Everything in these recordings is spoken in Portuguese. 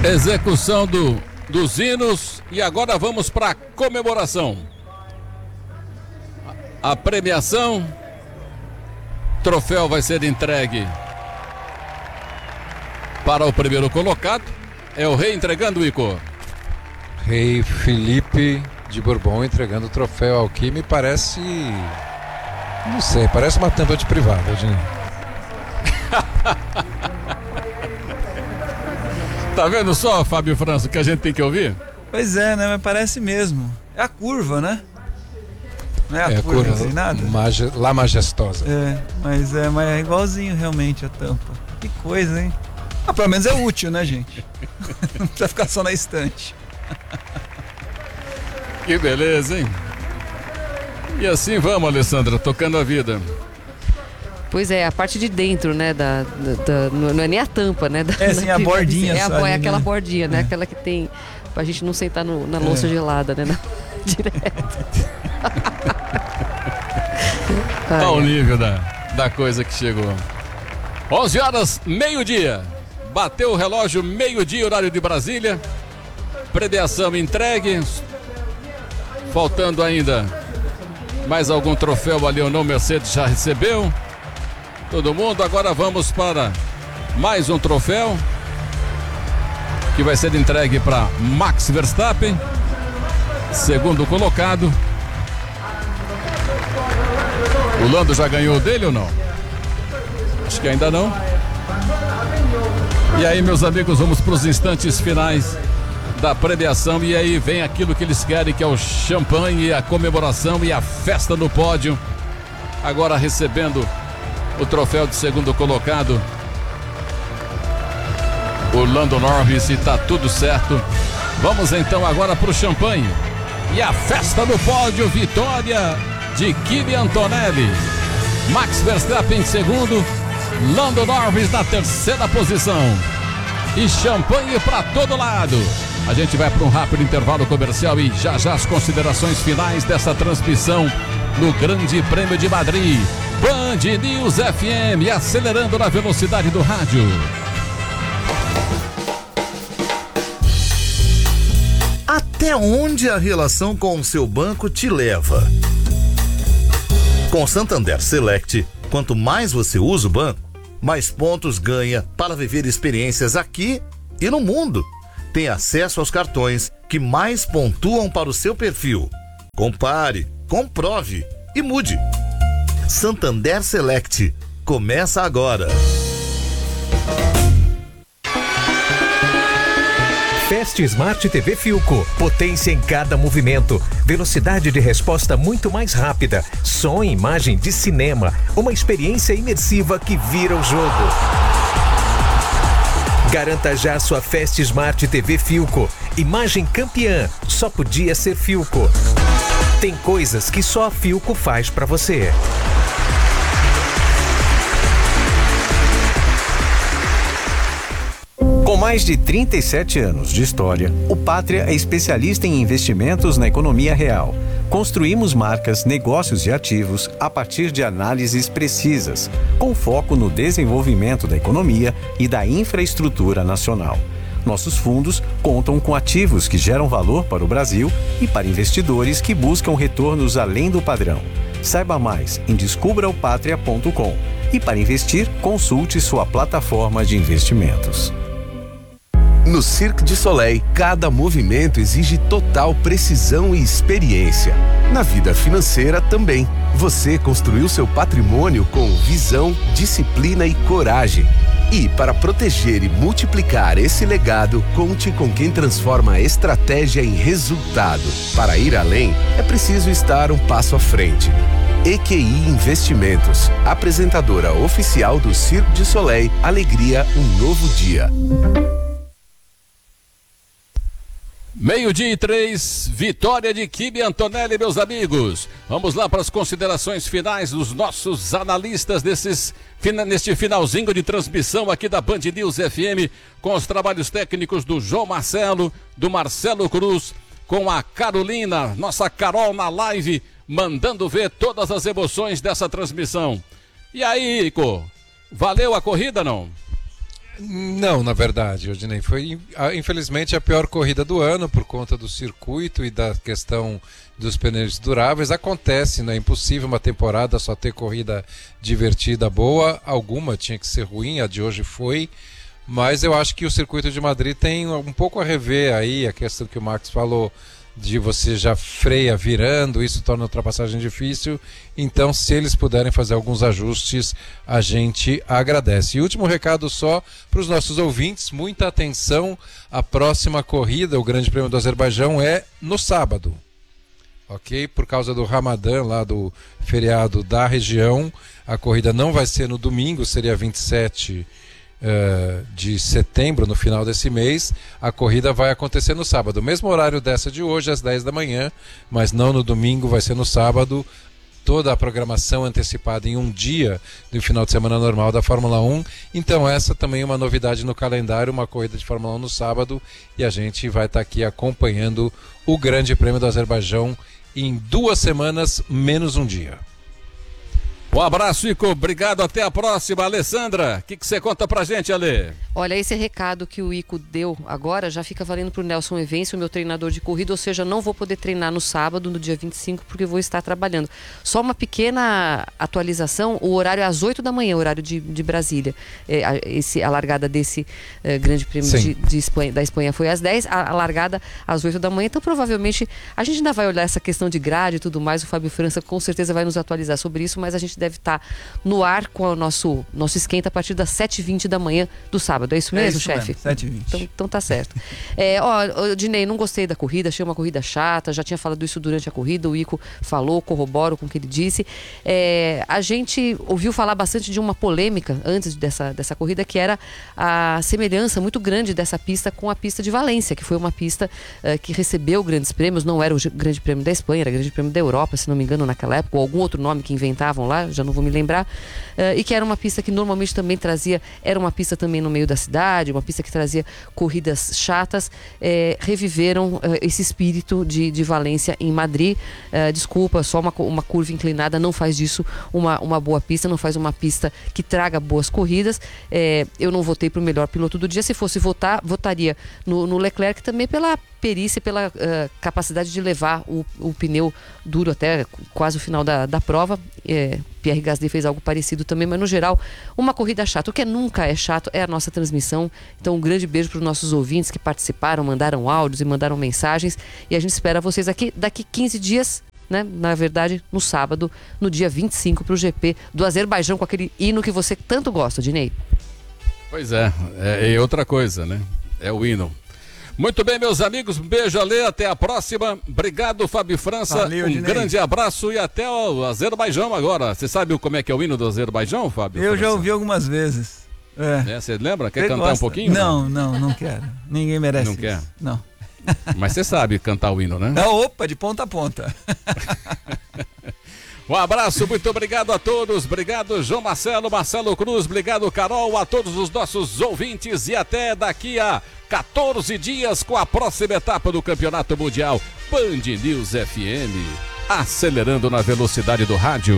Execução dos hinos e agora vamos para a comemoração. A premiação, troféu vai ser entregue para o primeiro colocado. É o rei entregando, Ico. Rei Felipe de Bourbon entregando o troféu ao que me parece... Não sei, parece uma tampa de privada, gente. Tá vendo só, Fábio França, que a gente tem que ouvir? Pois é, né? Mas parece mesmo. É a curva, né? Não é a curva assim, nada? La Majestosa. Mas é igualzinho realmente a tampa. Que coisa, hein? Pelo menos é útil, né, gente? Não precisa ficar só na estante. Que beleza, hein? E assim vamos, Alessandra, tocando a vida. Pois é, a parte de dentro, né, não é nem a tampa, né? Sim, a bordinha. É aquela bordinha, né? Aquela que tem, pra gente não sentar na louça gelada, né? Direto. Olha o nível da coisa que chegou. 11 horas, meio-dia. Bateu o relógio, meio-dia, horário de Brasília. Premiação entregue. Faltando ainda mais algum troféu ali ou não, Mercedes já recebeu. Todo mundo, agora vamos para mais um troféu que vai ser entregue para Max Verstappen, segundo colocado. O Lando já ganhou dele ou não? Acho que ainda não. E aí, meus amigos, vamos para os instantes finais da premiação. E aí vem aquilo que eles querem, que é o champanhe, a comemoração e a festa no pódio. Agora recebendo o troféu de segundo colocado, o Lando Norris, e tá tudo certo. Vamos então agora pro champanhe e a festa no pódio. Vitória de Kimi Antonelli, Max Verstappen em segundo, Lando Norris na terceira posição. E champanhe para todo lado. A gente vai para um rápido intervalo comercial e já as considerações finais dessa transmissão no Grande Prêmio de Madrid. Band News FM, acelerando na velocidade do rádio. Até onde a relação com o seu banco te leva? Com Santander Select, quanto mais você usa o banco, mais pontos ganha para viver experiências aqui e no mundo. Tem acesso aos cartões que mais pontuam para o seu perfil. Compare, comprove e mude. Santander Select. Começa agora. Fast Smart TV Philco. Potência em cada movimento. Velocidade de resposta muito mais rápida. Som e imagem de cinema. Uma experiência imersiva que vira o jogo. Garanta já sua Fast Smart TV Philco. Imagem campeã. Só podia ser Philco. Tem coisas que só a Philco faz pra você. Com mais de 37 anos de história, o Pátria é especialista em investimentos na economia real. Construímos marcas, negócios e ativos a partir de análises precisas, com foco no desenvolvimento da economia e da infraestrutura nacional. Nossos fundos contam com ativos que geram valor para o Brasil e para investidores que buscam retornos além do padrão. Saiba mais em descubraopatria.com e para investir, consulte sua plataforma de investimentos. No Cirque du Soleil, cada movimento exige total precisão e experiência. Na vida financeira também. Você construiu seu patrimônio com visão, disciplina e coragem. E para proteger e multiplicar esse legado, conte com quem transforma a estratégia em resultado. Para ir além, é preciso estar um passo à frente. EQI Investimentos, apresentadora oficial do Cirque du Soleil, alegria, um novo dia. 12:03, vitória de Kimi Antonelli, meus amigos. Vamos lá para as considerações finais dos nossos analistas neste finalzinho de transmissão aqui da Band News FM, com os trabalhos técnicos do João Marcelo, do Marcelo Cruz, com a Carolina, nossa Carol na live, mandando ver todas as emoções dessa transmissão. E aí, Ico, valeu a corrida, não? Não, na verdade, Odinei, foi infelizmente a pior corrida do ano por conta do circuito e da questão dos pneus duráveis. Acontece, não é impossível uma temporada só ter corrida divertida, boa. Alguma tinha que ser ruim, a de hoje foi. Mas eu acho que o circuito de Madrid tem um pouco a rever aí, a questão que o Max falou, de você já freia virando, isso torna a ultrapassagem difícil. Então, se eles puderem fazer alguns ajustes, a gente agradece. E último recado só para os nossos ouvintes, muita atenção, a próxima corrida, o Grande Prêmio do Azerbaijão, é no sábado, ok? Por causa do Ramadã, lá do feriado da região, a corrida não vai ser no domingo, seria 27 de setembro, no final desse mês. A corrida vai acontecer no sábado, mesmo horário dessa de hoje, às 10 da manhã, mas não no domingo, vai ser no sábado. Toda a programação antecipada em um dia do final de semana normal da Fórmula 1. Então essa também é uma novidade no calendário, uma corrida de Fórmula 1 no sábado, e a gente vai estar aqui acompanhando o Grande Prêmio do Azerbaijão em 2 semanas, menos um dia. Um abraço, Ico. Obrigado. Até a próxima. Alessandra, o que você conta pra gente, Ale? Olha, esse recado que o Ico deu agora já fica valendo pro Nelson Evêncio, o meu treinador de corrida, ou seja, não vou poder treinar no sábado, no dia 25, porque vou estar trabalhando. Só uma pequena atualização, o horário é às 8 da manhã, o horário de Brasília. A largada desse Grande Prêmio da Espanha foi às 10, a largada às 8 da manhã, então provavelmente a gente ainda vai olhar essa questão de grade e tudo mais, o Fábio França com certeza vai nos atualizar sobre isso, mas a gente deve estar no ar com o nosso esquenta a partir das 7h20 da manhã do sábado. É isso mesmo, chefe? 7h20. Então tá certo. Dinei, não gostei da corrida, achei uma corrida chata, já tinha falado isso durante a corrida, o Ico falou, corroboro com o que ele disse. A gente ouviu falar bastante de uma polêmica antes dessa corrida, que era a semelhança muito grande dessa pista com a pista de Valência, que foi uma pista que recebeu grandes prêmios, não era o Grande Prêmio da Espanha, era o Grande Prêmio da Europa, se não me engano, naquela época, ou algum outro nome que inventavam lá, já não vou me lembrar, e que era uma pista que normalmente também trazia, era uma pista também no meio da cidade, uma pista que trazia corridas chatas. Reviveram esse espírito de Valência em Madrid. Desculpa, só uma curva inclinada não faz disso uma boa pista, não faz uma pista que traga boas corridas. Eu não votei para o melhor piloto do dia. Se fosse votar, votaria no Leclerc também pela perícia, pela capacidade de levar o pneu duro até quase o final da prova. Pierre Gasly fez algo parecido também, mas no geral, uma corrida chata. O que nunca é chato é a nossa transmissão. Então, um grande beijo para os nossos ouvintes que participaram, mandaram áudios e mandaram mensagens. E a gente espera vocês aqui daqui 15 dias, né? Na verdade, no sábado, no dia 25, para o GP do Azerbaijão, com aquele hino que você tanto gosta, Dinei. Pois é outra coisa, né? É o hino. Muito bem, meus amigos, um beijo, Ale, até a próxima. Obrigado, Fábio França. Valeu, um grande abraço e até o Azerbaijão agora. Você sabe como é que é o hino do Azerbaijão, Fábio Eu França? Já ouvi algumas vezes. Você lembra? Quer Você cantar gosta? um pouquinho? Não quero. Ninguém merece. Não isso. quer? Não. Mas você sabe cantar o hino, né? Opa, de ponta a ponta. Um abraço, muito obrigado a todos. Obrigado, João Marcelo Cruz. Obrigado, Carol, a todos os nossos ouvintes. E até daqui a 14 dias com a próxima etapa do Campeonato Mundial. Band News FM, acelerando na velocidade do rádio.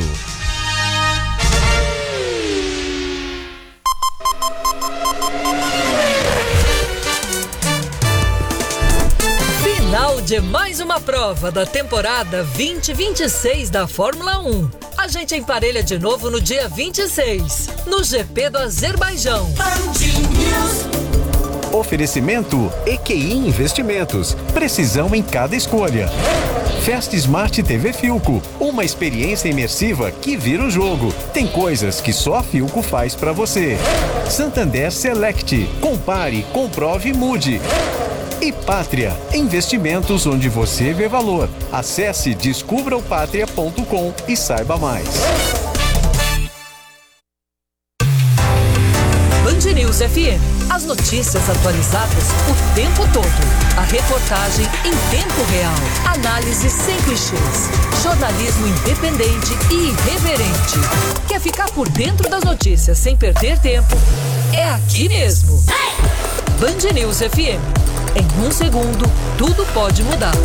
Final de mais uma prova da temporada 2026 da Fórmula 1. A gente emparelha de novo no dia 26, no GP do Azerbaijão. Oferecimento EQI Investimentos. Precisão em cada escolha. Festa Smart TV Filco. Uma experiência imersiva que vira o jogo. Tem coisas que só a Filco faz pra você. Santander Select. Compare, comprove e mude. E Pátria, investimentos onde você vê valor. Acesse descubraopatria.com e saiba mais. Band News FM. As notícias atualizadas o tempo todo. A reportagem em tempo real. Análise sem clichês. Jornalismo independente e irreverente. Quer ficar por dentro das notícias sem perder tempo? É aqui mesmo. Band News FM. Em um segundo, tudo pode mudar.